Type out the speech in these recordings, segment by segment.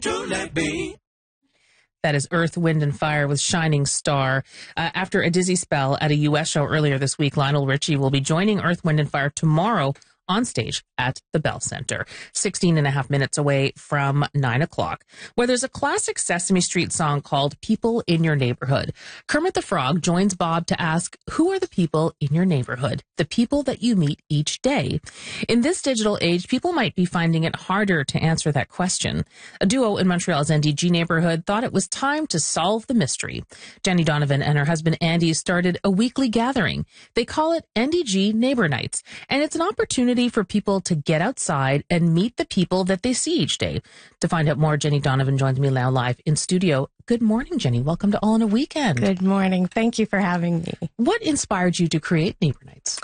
truly be. That is Earth, Wind, and Fire with Shining Star. After a dizzy spell at a U.S. show earlier this week, Lionel Richie will be joining Earth, Wind, and Fire tomorrow on stage at the Bell Center, 16 and a half minutes away from 9 o'clock, where there's a classic Sesame Street song called People in Your Neighborhood. Kermit the Frog joins Bob to ask, who are the people in your neighborhood? The people that you meet each day. In this digital age, people might be finding it harder to answer that question. A duo in Montreal's NDG neighborhood thought it was time to solve the mystery. Jenny Donovan and her husband Andy started a weekly gathering. They call it NDG Neighbor Nights, and it's an opportunity for people to get outside and meet the people that they see each day. To find out more, Jenny Donovan joins me now live in studio. Good morning, Jenny. Welcome to All in a Weekend. Good morning. Thank you for having me. What inspired you to create Neighbor Nights?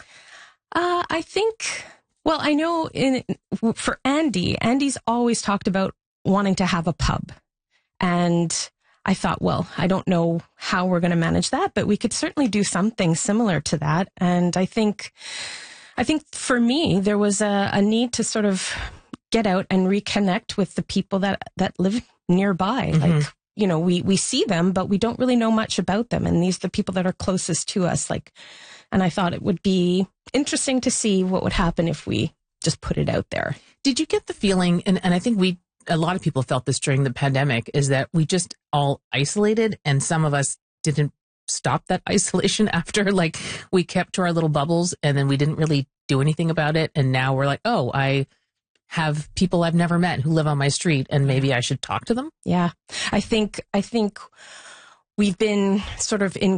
I know for Andy's always talked about wanting to have a pub. And I thought, well, I don't know how we're going to manage that, but we could certainly do something similar to that. And I think for me, there was a need to sort of get out and reconnect with the people that live nearby. Mm-hmm. Like, you know, we see them, but we don't really know much about them. And these are the people that are closest to us. And I thought it would be interesting to see what would happen if we just put it out there. Did you get the feeling, and I think a lot of people felt this during the pandemic, is that we just all isolated, and some of us didn't stop that isolation after, like, we kept to our little bubbles and then we didn't really do anything about it. And now we're like, oh, I have people I've never met who live on my street and maybe I should talk to them. Yeah. I think we've been sort of in